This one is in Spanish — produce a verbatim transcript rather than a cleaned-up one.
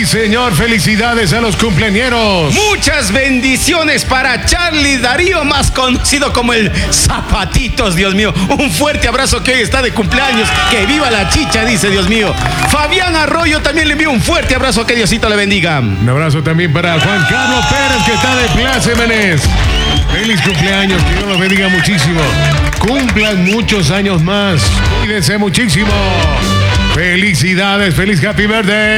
señor, felicidades a los cumpleañeros. Muchas bendiciones para Charlie Darío, más conocido como el Zapatitos, Dios mío. Un fuerte abrazo que hoy está de cumpleaños. Que viva la chicha, dice, Dios mío. Fabián Arroyo también le envío un fuerte abrazo, que Diosito le bendiga. Un abrazo también para Juan Carlos Pérez, que está de plácemes. Feliz cumpleaños, que Dios los bendiga muchísimo. Cumplan muchos años más. Cuídense muchísimo. Felicidades, feliz happy birthday.